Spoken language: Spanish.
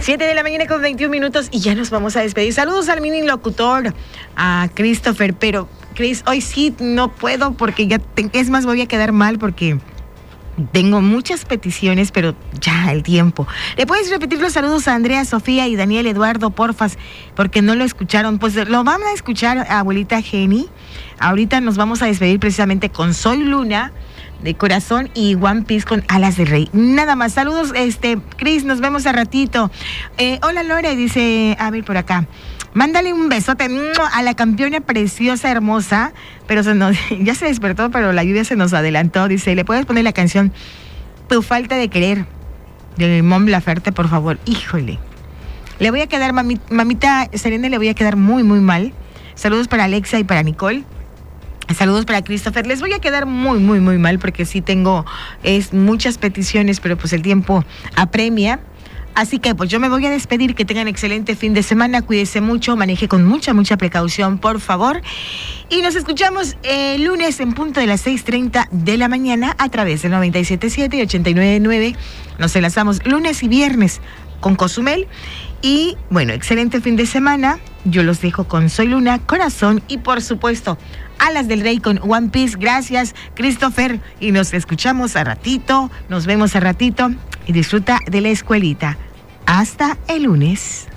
7 de la mañana con 21 minutos y ya nos vamos a despedir. Saludos al mini locutor, a Christopher, pero Chris, hoy sí no puedo porque es más, voy a quedar mal porque tengo muchas peticiones, pero ya el tiempo. ¿Le puedes repetir los saludos a Andrea, Sofía y Daniel Eduardo, porfas? Porque no lo escucharon. Pues lo van a escuchar, abuelita Jenny. Ahorita nos vamos a despedir precisamente con Soy Luna, de Corazón, y One Piece con Alas del Rey. Nada más. Saludos, Chris, nos vemos a ratito. Hola Lore, dice, a ver por acá. Mándale un besote a la campeona preciosa, hermosa, pero ya se despertó, pero la lluvia se nos adelantó. Dice, ¿le puedes poner la canción Tu falta de querer de Mon Laferte, por favor? Híjole. Le voy a quedar, mamita Serena, le voy a quedar muy, muy mal. Saludos para Alexa y para Nicole. Saludos para Christopher. Les voy a quedar muy, muy, muy mal porque sí tengo muchas peticiones, pero pues el tiempo apremia. Así que pues yo me voy a despedir, que tengan excelente fin de semana, cuídese mucho, maneje con mucha, mucha precaución, por favor. Y nos escuchamos el lunes en punto de las 6:30 de la mañana a través del 97.7 y 89.9. Nos enlazamos lunes y viernes con Cozumel. Y bueno, excelente fin de semana. Yo los dejo con Soy Luna, Corazón y por supuesto Alas del Rey con One Piece. Gracias, Christopher. Y nos escuchamos a ratito, nos vemos a ratito y disfruta de la escuelita. Hasta el lunes.